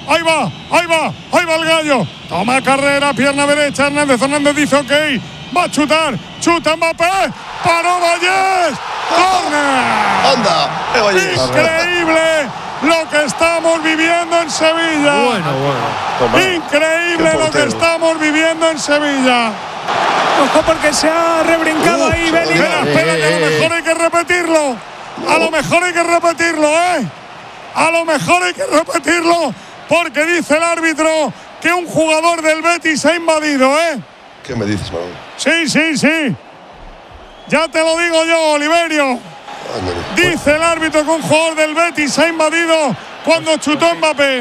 ahí va el gallo. Toma carrera, pierna derecha, Hernández dice ok, va a chutar, chuta Mbappé, paró Vallés, ¡córner! ¡Anda! Increíble lo que estamos viviendo en Sevilla. Bueno. Increíble lo que estamos viviendo en Sevilla. Ojo porque se ha rebrincado ahí Bellingham. Espera, que a lo mejor hay que repetirlo. A lo mejor hay que repetirlo, A lo mejor hay que repetirlo porque dice el árbitro que un jugador del Betis ha invadido, ¿Qué me dices, Manuel? Sí. Ya te lo digo yo, Oliverio. Dice el árbitro que un jugador del Betis ha invadido cuando chutó Mbappé.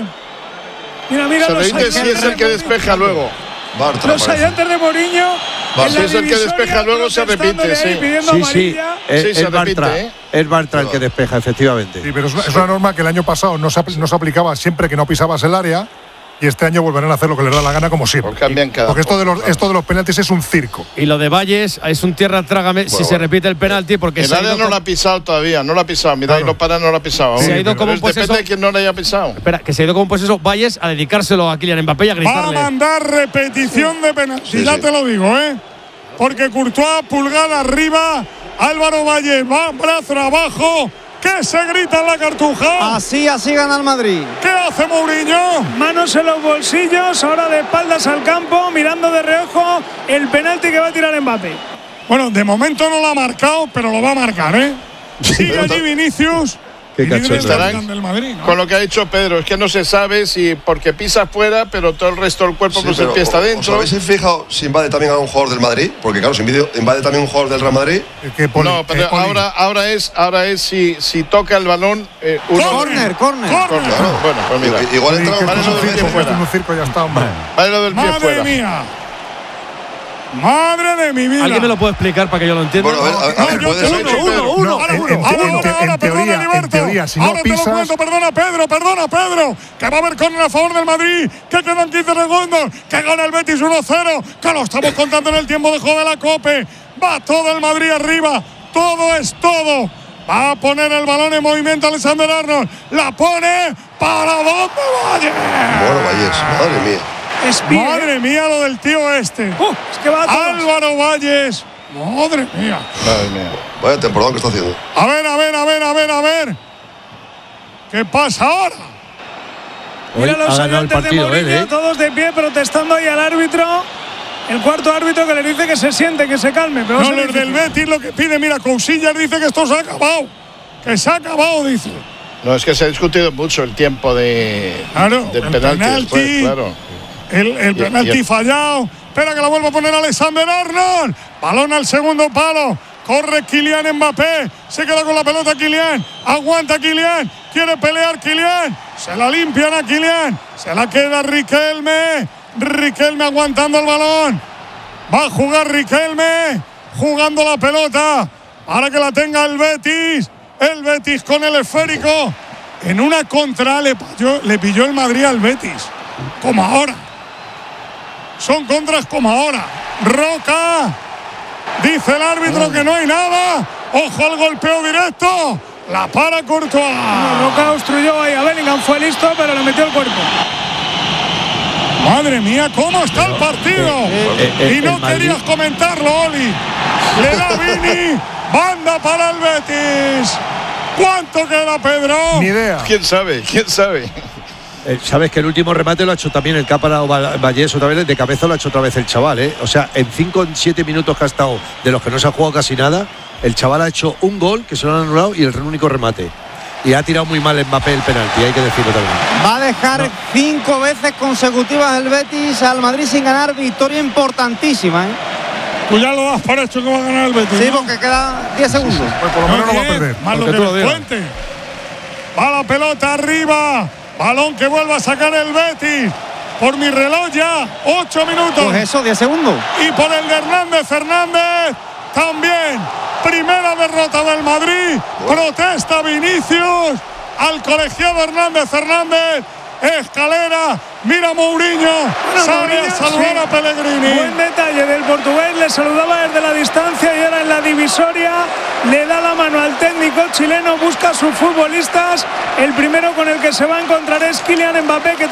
Mira, se repite si es el que despeja luego. Los ayudantes de Mourinho. Si es el que despeja luego se repite, sí. Es Bartra. Es Bartra el que despeja, efectivamente. Sí, pero es una norma que el año pasado no se aplicaba siempre que no pisabas el área. Y este año volverán a hacer lo que les da la gana como siempre. Porque esto de los penaltis es un circo. Y lo de Valles es un tierra trágame si se repite el penalti porque el área no lo ha pisado todavía, no lo ha pisado. Mira, ahí no para, no lo ha pisado. Se ha ido como depende de quién no lo haya pisado. Espera, que se ha ido como Valles a dedicárselo a Kylian Mbappé y a gritarle. Va a mandar repetición de penalti, ya te lo digo, Porque Courtois, pulgada arriba, Álvaro Valles va brazo abajo. ¿Qué se grita en la Cartuja? Así gana el Madrid. ¿Qué hace Mourinho? Manos en los bolsillos, ahora de espaldas al campo, mirando de reojo el penalti que va a tirar Mbappé. Bueno, de momento no lo ha marcado, pero lo va a marcar, Sigue allí Vinicius. Qué Estarán del Madrid, ¿no? con lo que ha dicho Pedro, es que no se sabe si porque pisa fuera, pero todo el resto del cuerpo pues el pie está dentro. ¿Os habéis fijado si invade también a un jugador del Madrid? Porque claro, si invade también un jugador del Real Madrid. No, pero ahora es si toca el balón. Corner. Claro, bueno, pues mira. Igual entra vale lo del pie fuera. Un circo ya está, hombre. Vale lo del pie fuera. Madre de mi vida. ¿Alguien me lo puede explicar para que yo lo entienda? Bueno, a ver, puede ser. En teoría, si no pisas. Te lo cuento, perdona Pedro, que va a haber córner a favor del Madrid, que quedan 15 segundos, que gana el Betis 1-0, que lo estamos contando en el tiempo de juego de la COPE. Va todo el Madrid arriba, todo es todo. Va a poner el balón en movimiento Alexander Arnold, la pone para dónde Valles. Bueno, Valles, madre mía. Madre mía lo del tío este. Es que va Álvaro Valles. Madre mía. Vaya temporada que está haciendo. A ver. ¿Qué pasa ahora? Mira los ayudantes de Mourinho, todos de pie protestando ahí al árbitro. El cuarto árbitro que le dice que se siente, que se calme. Pero no, los del Betis lo que pide, mira, Cousillas dice que esto se ha acabado. Que se ha acabado, dice. No, es que se ha discutido mucho el tiempo del penalti después, claro. El penalti fallado. Espera que la vuelva a poner Alexander Arnold. Balón al segundo palo. Corre Kylian Mbappé. Se queda con la pelota Kylian. Aguanta Kylian. Quiere pelear Kylian. Se la limpian a Kylian. Se la queda Riquelme. Riquelme aguantando el balón. Va a jugar Riquelme. Jugando la pelota. Para que la tenga el Betis. El Betis con el esférico. En una contra le pilló el Madrid al Betis. Como ahora. Son contras como ahora. Roca. Dice el árbitro que no hay nada. Ojo al golpeo directo. La para Courtois. Roca obstruyó ahí a Bellingham. Fue listo, pero le metió el cuerpo. Madre mía, ¿cómo está el partido? Y no querías comentarlo, Oli. Le da Vini. Banda para el Betis. ¿Cuánto queda, Pedro? Ni idea. ¿Quién sabe? Sabes que el último remate lo ha hecho también el Cápara o Vallés otra vez, de cabeza lo ha hecho otra vez el chaval, O sea, en 7 minutos que ha estado, de los que no se ha jugado casi nada, el chaval ha hecho un gol que se lo han anulado y el único remate. Y ha tirado muy mal Mbappé el penalti, hay que decirlo también. Va a dejar 5 veces consecutivas el Betis al Madrid sin ganar, victoria importantísima, Tú ya lo das para hecho que va a ganar el Betis. Sí, porque queda 10 segundos. Pues por lo menos no va a perder. Más lo que descuente. Va la pelota arriba. Balón que vuelva a sacar el Betis. Por mi reloj ya, 8 minutos. Pues eso, 10 segundos. Y por el de Hernández también. Primera derrota del Madrid. Protesta Vinicius. Al colegiado Hernández. Escalera. Mira Mourinho. Sale a saludar a Pellegrini. Buen detalle del portugués. Le saludaba desde la distancia y ahora en la divisoria le da la mano al técnico chileno. Busca a sus futbolistas. El primero con el que se va a encontrar es Kylian Mbappé, que